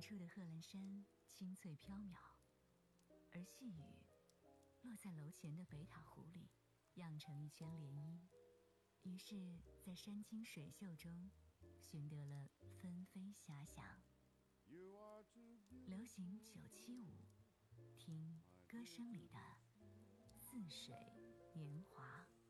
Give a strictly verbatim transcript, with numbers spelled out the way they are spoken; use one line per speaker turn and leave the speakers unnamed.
处的贺兰山青翠飘渺，而细雨落在楼前的北塔湖里，漾成一圈涟漪。于是在山清水秀中寻得了纷飞遐想。流行九七五，听歌声里的似水年华。